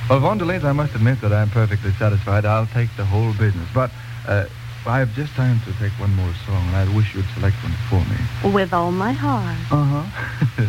Well, Von der Leeds, I must admit that I'm perfectly satisfied. I'll take the whole business. But I have just time to take one more song, and I wish you'd select one for me. With all my heart. Uh-huh.